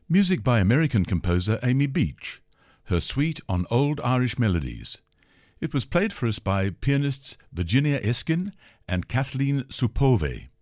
Music by American composer Amy Beach, her suite on old Irish melodies. It was played for us by pianists Virginia Eskin and Kathleen Supove.